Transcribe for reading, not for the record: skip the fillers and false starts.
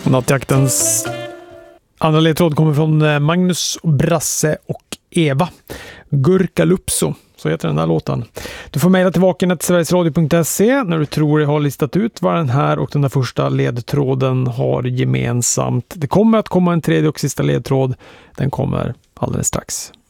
Nattjaktens andra ledtråd kommer från Magnus, Brasse och Eva. Gurkalupso, så heter den här låten. Du får mejla till vaken@sverigesradio.se när du tror jag har listat ut vad den här och den där första ledtråden har gemensamt. Det kommer att komma en tredje och sista ledtråd. Den kommer alldeles strax.